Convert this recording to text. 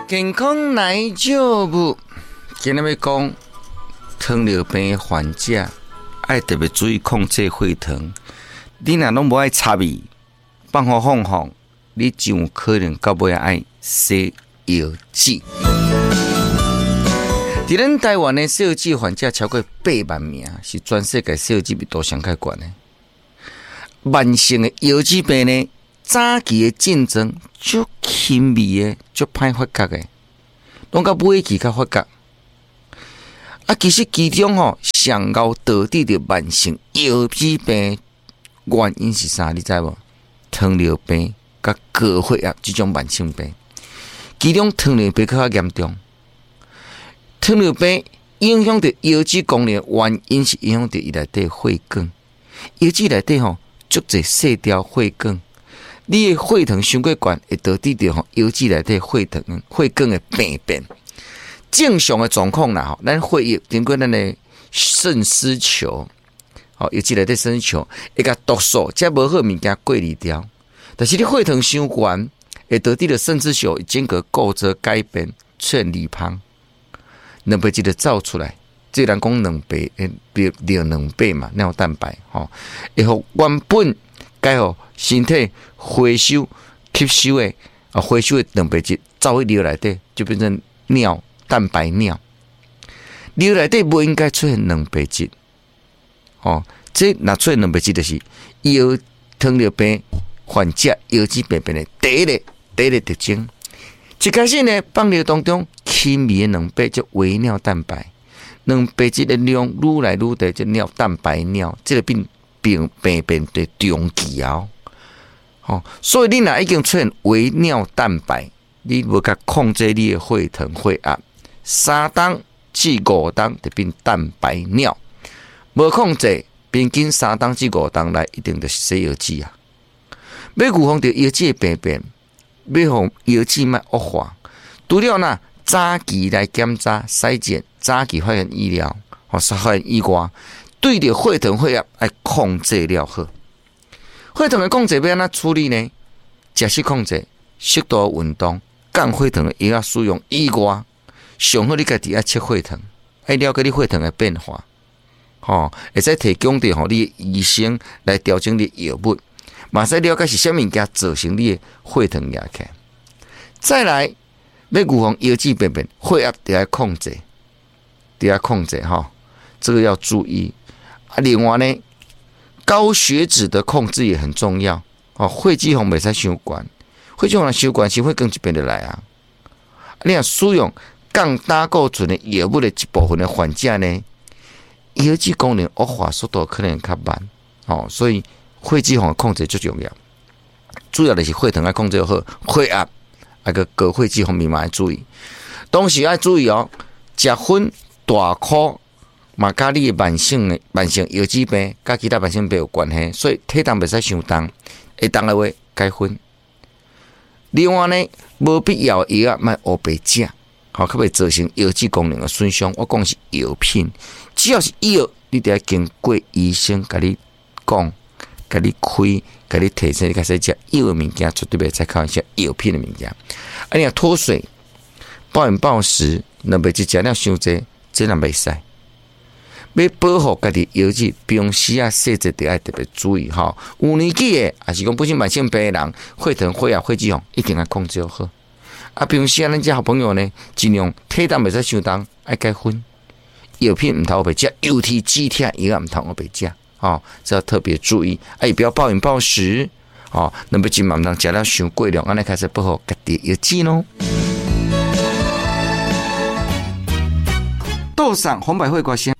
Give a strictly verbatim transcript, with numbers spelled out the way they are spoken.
健康来照物，今日要讲糖尿病的患者爱特别注意控制血糖。你若拢无爱插味，放好放放，你就有可能到尾爱洗药剂。伫咱台湾的洗药剂患者超过八万名，是全世界洗药剂密度上较悬的。慢性的腰子病呢，早期的症状足轻微的，足歹发觉的，拢到尾期才发觉。啊，其实其中吼上高导致的慢性腰子病原因是啥？你知无？糖尿病甲高血压这种慢性病，其中糖尿病较严重。糖尿病影响到腰子功能，原因是影响到伊内底血管。腰子内底吼足侪细条血管，你的血糖伤过悬，会导致到吼腰子内底血糖血管的病变。正常的状况啦，吼，咱血液经过咱的肾丝球，吼，腰子内底肾丝球会甲毒素遮无好物件过滤掉。但是你血糖伤悬，会导致到肾丝球经过构造改变，出现罹胖。两倍质就造出来，即人讲两倍，诶，尿两倍嘛，尿蛋白，吼，会互原本该互身体回收吸收的啊，回收的两倍质，走去尿内底，就变成尿蛋白尿。尿内底不应该出现两倍质，哦，这若出现两倍质，就是腰糖尿病患者腰子病变的第一个第一个特征。一开始呢，放尿当中轻微的两倍叫微尿蛋白，两倍质的量愈来愈大，叫尿蛋白尿，这个病病病变的中期啊，哦，所以你若已经出现微尿蛋白，你无甲控制你的血糖血压，三档至五档就变蛋白尿，无控制，平均三档至五档来，一定就是洗腰子啊。要预防到腰子的病变。要让腰子莫恶化，除了呐早期来检查筛检，早期发现医疗，或是发现意外，对着血糖血压要控制了好。血糖的控制要安怎处理呢？食食控制，适度运动，降血糖的药使用以外，上好你家己要测血糖，要了解你血糖的变化，吼，会使提供着吼你的医生来调整你药物。马上了解是啥物件造成你的血糖压起来。再来，要预防腰子病变，血压得要控制，得要控制哈，这个要注意。啊，另外呢，高血脂的控制也很重要哦。血脂肪袂使伤悬，血脂肪伤悬，心血管疾病就来啊。你若使用降胆固醇的药物的一部分的患者呢，腰子功能恶化速度可能较慢哦，所以。血脂肪控制最重要，主要就是血糖要控制好，血压那个高血脂方面嘛要注意。同时要注意哦，食薰大苦嘛，甲你的慢性的慢性腰子病，甲其他慢性病有关系，所以体重袂使伤重，会重的话改薰。另外呢，无必要的药啊，莫乌白食，好，可袂造成腰子功能的损伤。我讲是药品，只要是药，你得要经过医生甲你讲。给你开，给你提醒，你开始食药的物件，绝对袂再靠一些药品的物件。啊，你若脱水、暴饮暴食，若袂去食了伤济，这样袂使。要保护家己腰子，平时啊细节得要特别注意哈。有年纪的，还是讲本身慢性病的人，血糖、血压、血脂肪一定要控制好。啊，平时啊，咱这好朋友呢，尽量体重袂使伤重，爱改薰。药品唔通白食，尤其止痛药唔通白食。哦，这要特别注意，啊，也不要暴饮暴食，哦，那么今晚上吃了伤过量，安尼开始不好，家己要记咯。豆上红百惠瓜先。